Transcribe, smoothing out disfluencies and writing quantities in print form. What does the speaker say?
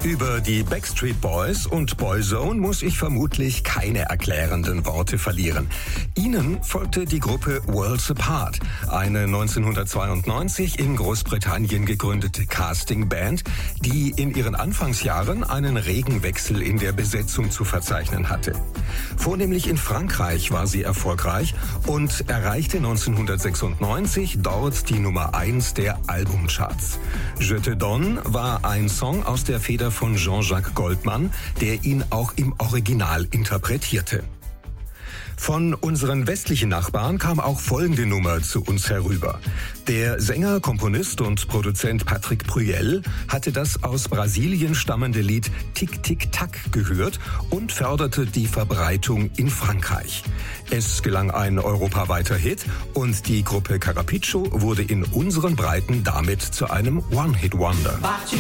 Über die Backstreet Boys und Boyzone muss ich vermutlich keine erklärenden Worte verlieren. Ihnen folgte die Gruppe Worlds Apart, eine 1992 in Großbritannien gegründete Casting-Band, die in ihren Anfangsjahren einen regen Wechsel in der Besetzung zu verzeichnen hatte. Vornehmlich in Frankreich war sie erfolgreich und erreichte 1996 dort die Nummer 1 der Albumcharts. Je te donne war ein Song aus der Feder von Jean-Jacques Goldman, der ihn auch im Original interpretierte. Von unseren westlichen Nachbarn kam auch folgende Nummer zu uns herüber. Der Sänger, Komponist und Produzent Patrick Bruel hatte das aus Brasilien stammende Lied Tic Tic Tac gehört und förderte die Verbreitung in Frankreich. Es gelang ein europaweiter Hit und die Gruppe Carapiccio wurde in unseren Breiten damit zu einem One-Hit-Wonder. Bate